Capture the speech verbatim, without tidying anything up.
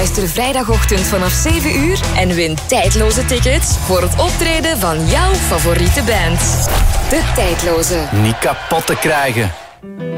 Luister vrijdagochtend vanaf zeven uur en win tijdloze tickets voor het optreden van jouw favoriete band. De Tijdloze. Niet kapot te krijgen.